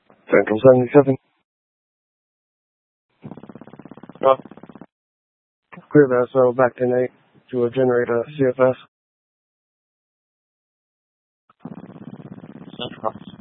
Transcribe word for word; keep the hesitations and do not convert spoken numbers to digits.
Central seventy-seven. Uh, clear that, so back to Nate to uh, generate a C F S. Central.